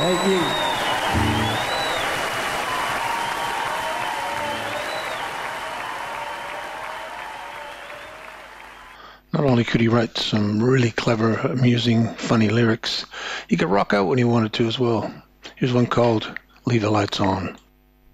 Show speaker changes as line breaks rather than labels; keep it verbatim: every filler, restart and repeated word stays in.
Thank you.
Not only could he write some really clever, amusing, funny lyrics, he could rock out when he wanted to as well. Here's one called Leave the Lights On.